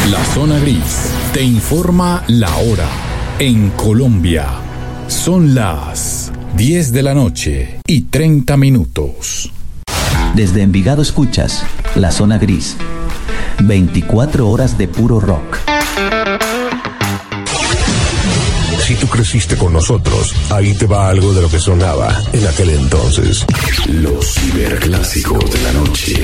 La Zona Gris te informa la hora. En Colombia son las 10 de la noche y 30 minutos. Desde Envigado escuchas La Zona Gris. 24 horas de puro rock. Si tú creciste con nosotros, ahí te va algo de lo que sonaba en aquel entonces. Los ciberclásicos de la noche.